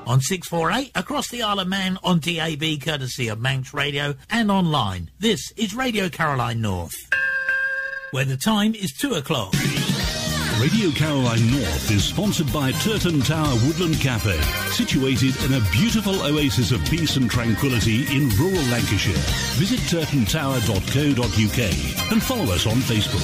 on 648 across the Isle of Man on DAB courtesy of Manx Radio and online. This is Radio Caroline North, where the time is 2 o'clock. Radio Caroline North is sponsored by Turton Tower Woodland Cafe, situated in a beautiful oasis of peace and tranquility in rural Lancashire. Visit turtontower.co.uk and follow us on Facebook.